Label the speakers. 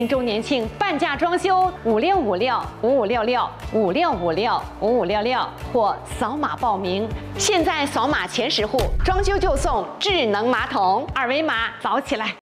Speaker 1: 周年庆半价装修5656556655665566或扫码报名。现在扫码前10户装修就送智能马桶，二维码扫起来。